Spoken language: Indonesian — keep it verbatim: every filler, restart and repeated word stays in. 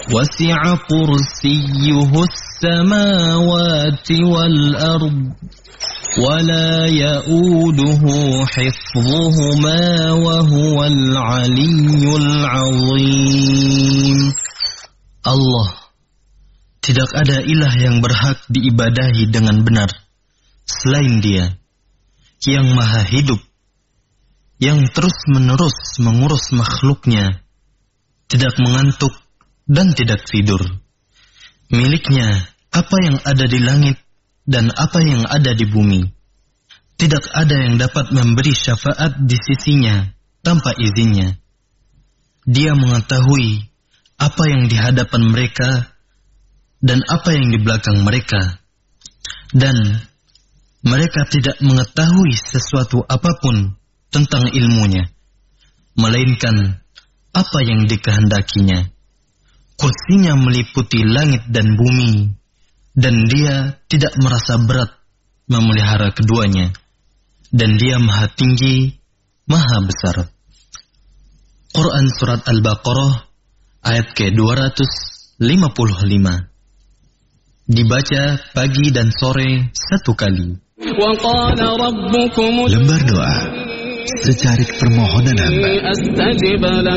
wasi'a kursiyyuhu as-samawati wal ard wa la ya'uduhu hifdhuhuma wa huwal 'aliyyul 'azim. Allah, tidak ada ilah yang berhak diibadahi dengan benar selain Dia, yang maha hidup, yang terus-menerus mengurus makhluknya, tidak mengantuk dan tidak tidur. Miliknya apa yang ada di langit dan apa yang ada di bumi. Tidak ada yang dapat memberi syafaat di sisinya tanpa izinnya. Dia mengetahui apa yang di hadapan mereka dan apa yang di belakang mereka. Dan mereka tidak mengetahui sesuatu apapun tentang ilmunya, melainkan apa yang dikehendakinya. Kursinya meliputi langit dan bumi, dan Dia tidak merasa berat memelihara keduanya, dan Dia maha tinggi, maha besar. Quran Surat Al-Baqarah ayat ke dua ratus lima puluh lima. Dibaca pagi dan sore satu kali. Lembar doa, secarik permohonan hamba.